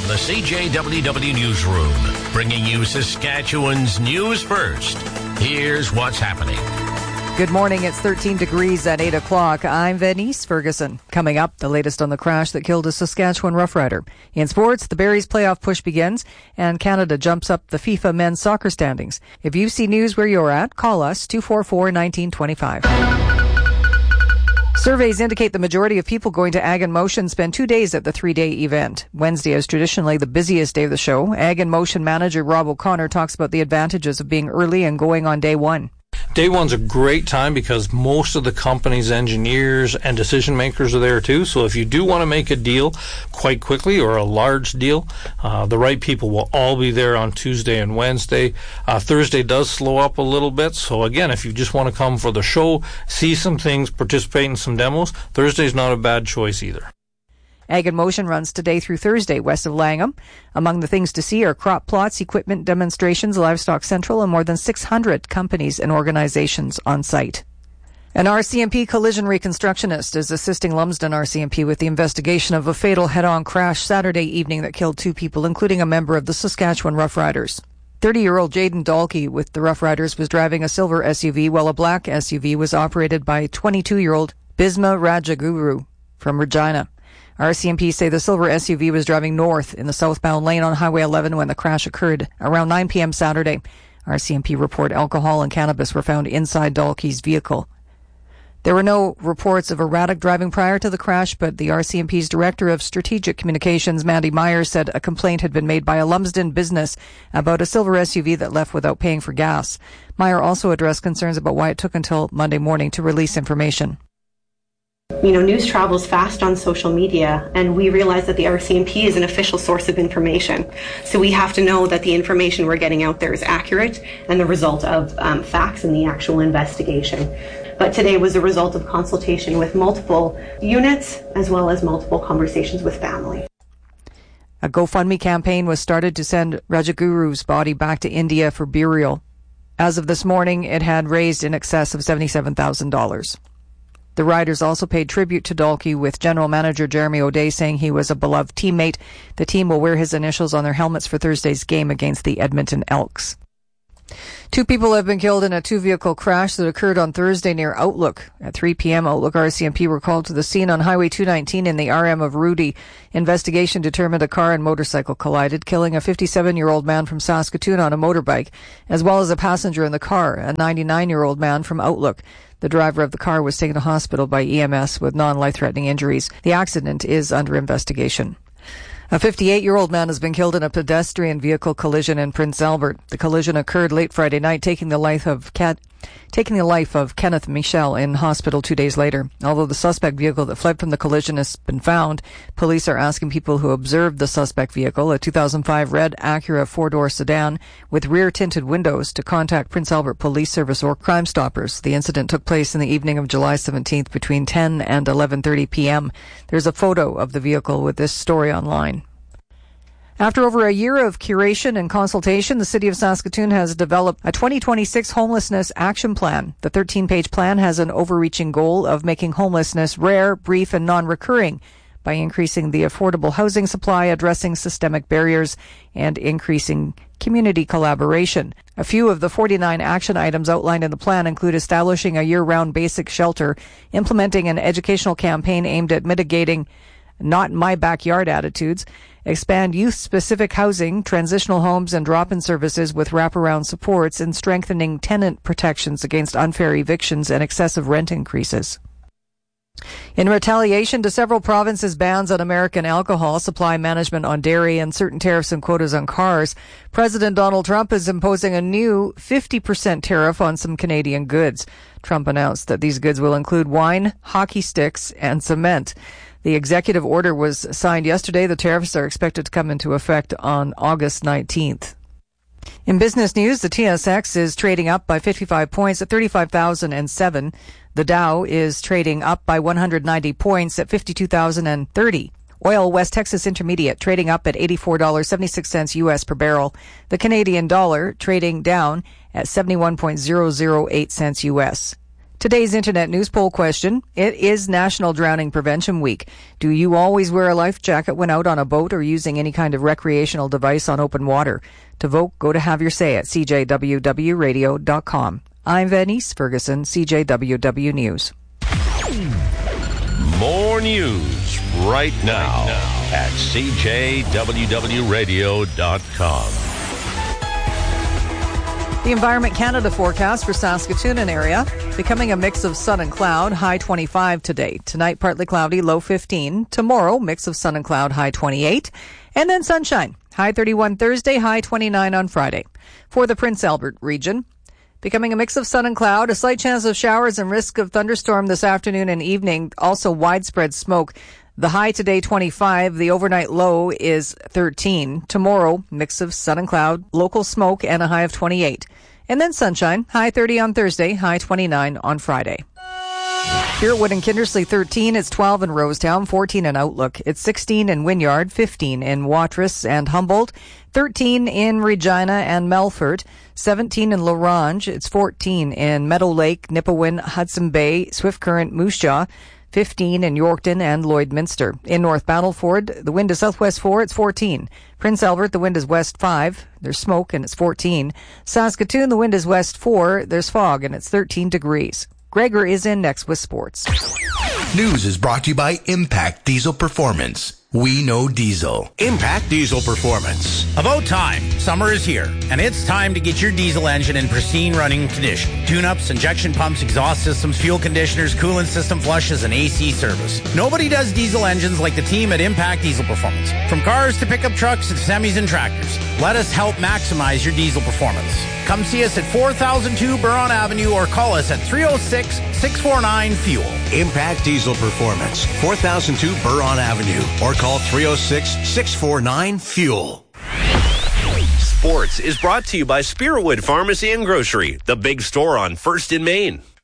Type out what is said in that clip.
the CJWW Newsroom, bringing you Saskatchewan's news first. Here's what's happening. Good morning. It's 13 degrees at 8 o'clock. I'm Venice Ferguson. Coming up, the latest on the crash that killed a Saskatchewan Rough Rider. In sports, the Berries playoff push begins, and Canada jumps up the FIFA men's soccer standings. If you see news where you're at, call us 244-1925. Surveys indicate the majority of people going to Ag in Motion spend 2 days at the 3-day event. Wednesday is traditionally the busiest day of the show. Ag in Motion manager Rob O'Connor talks about the advantages of being early and going on day one. Day one's a great time because most of the company's engineers and decision makers are there too. So if you do want to make a deal quite quickly or a large deal, the right people will all be there on Tuesday and Wednesday. Thursday does slow up a little bit. So again, if you just want to come for the show, see some things, participate in some demos, Thursday's not a bad choice either. Ag in Motion runs today through Thursday west of Langham. Among the things to see are crop plots, equipment demonstrations, Livestock Central, and more than 600 companies and organizations on site. An RCMP collision reconstructionist is assisting Lumsden RCMP with the investigation of a fatal head-on crash Saturday evening that killed 2 people, including a member of the Saskatchewan Rough Riders. 30-year-old Jaden Dalkey with the Rough Riders was driving a silver SUV while a black SUV was operated by 22-year-old Bisma Rajaguru from Regina. RCMP say the silver SUV was driving north in the southbound lane on Highway 11 when the crash occurred around 9 p.m. Saturday. RCMP report alcohol and cannabis were found inside Dalkey's vehicle. There were no reports of erratic driving prior to the crash, but the RCMP's Director of Strategic Communications, Mandy Myers, said a complaint had been made by a Lumsden business about a silver SUV that left without paying for gas. Meyer also addressed concerns about why it took until Monday morning to release information. News travels fast on social media, and we realize that the RCMP is an official source of information. So we have to know that the information we're getting out there is accurate and the result of facts in the actual investigation. But today was a result of consultation with multiple units as well as multiple conversations with family. A GoFundMe campaign was started to send Rajaguru's body back to India for burial. As of this morning, it had raised in excess of $77,000. The Riders also paid tribute to Dalkey, with General Manager Jeremy O'Day saying he was a beloved teammate. The team will wear his initials on their helmets for Thursday's game against the Edmonton Elks. 2 people have been killed in a 2-vehicle crash that occurred on Thursday near Outlook. At 3 p.m., Outlook RCMP were called to the scene on Highway 219 in the RM of Rudy. Investigation determined a car and motorcycle collided, killing a 57-year-old man from Saskatoon on a motorbike, as well as a passenger in the car, a 99-year-old man from Outlook. The driver of the car was taken to hospital by EMS with non-life-threatening injuries. The accident is under investigation. A 58-year-old man has been killed in a pedestrian vehicle collision in Prince Albert. The collision occurred late Friday night, taking the life of Kenneth Michel in hospital 2 days later. Although the suspect vehicle that fled from the collision has been found, police are asking people who observed the suspect vehicle, a 2005 red Acura 4-door sedan with rear-tinted windows, to contact Prince Albert Police Service or Crime Stoppers. The incident took place in the evening of July 17th between 10 and 11:30 p.m. There's a photo of the vehicle with this story online. After over a year of curation and consultation, the City of Saskatoon has developed a 2026 homelessness action plan. The 13-page plan has an overreaching goal of making homelessness rare, brief, and non-recurring by increasing the affordable housing supply, addressing systemic barriers, and increasing community collaboration. A few of the 49 action items outlined in the plan include establishing a year-round basic shelter, implementing an educational campaign aimed at mitigating not in my backyard attitudes, expand youth-specific housing, transitional homes, and drop-in services with wraparound supports, and strengthening tenant protections against unfair evictions and excessive rent increases. In retaliation to several provinces' bans on American alcohol, supply management on dairy, and certain tariffs and quotas on cars, President Donald Trump is imposing a new 50% tariff on some Canadian goods. Trump announced that these goods will include wine, hockey sticks, and cement. The executive order was signed yesterday. The tariffs are expected to come into effect on August 19th. In business news, the TSX is trading up by 55 points at 35,007. The Dow is trading up by 190 points at 52,030. Oil West Texas Intermediate trading up at $84.76 U.S. per barrel. The Canadian dollar trading down at 71.008 cents U.S. Today's Internet News Poll question. It is National Drowning Prevention Week. Do you always wear a life jacket when out on a boat or using any kind of recreational device on open water? To vote, go to Have Your Say at cjwwradio.com. I'm Venice Ferguson, CJWW News. More news right now at cjwwradio.com. The Environment Canada forecast for Saskatoon and area, becoming a mix of sun and cloud, high 25 today. Tonight, partly cloudy, low 15. Tomorrow, mix of sun and cloud, high 28. And then sunshine, high 31 Thursday, high 29 on Friday. For the Prince Albert region, becoming a mix of sun and cloud, a slight chance of showers and risk of thunderstorm this afternoon and evening. Also widespread smoke. The high today, 25. The overnight low is 13. Tomorrow, mix of sun and cloud, local smoke, and a high of 28. And then sunshine, high 30 on Thursday, high 29 on Friday. Here at Wood and Kindersley, 13. It's 12 in Rosetown, 14 in Outlook. It's 16 in Wynyard, 15 in Watrous and Humboldt, 13 in Regina and Melfort, 17 in La Ronge. It's 14 in Meadow Lake, Nipawin, Hudson Bay, Swift Current, Moose Jaw, 15 in Yorkton and Lloydminster. In North Battleford, the wind is southwest 4, it's 14. Prince Albert, the wind is west 5, there's smoke and it's 14. Saskatoon, the wind is west 4, there's fog and it's 13 degrees. Gregor is in next with sports. News is brought to you by Impact Diesel Performance. We know diesel. Impact Diesel Performance. About time. Summer is here, and it's time to get your diesel engine in pristine running condition. Tune-ups, injection pumps, exhaust systems, fuel conditioners, coolant system flushes, and AC service. Nobody does diesel engines like the team at Impact Diesel Performance. From cars to pickup trucks to semis and tractors, let us help maximize your diesel performance. Come see us at 4002 Buron Avenue or call us at 306-649-FUEL. Impact Diesel Performance, 4002 Buron Avenue, or call 306-649-FUEL. Sports is brought to you by Spiritwood Pharmacy and Grocery, the big store on 1st in Maine.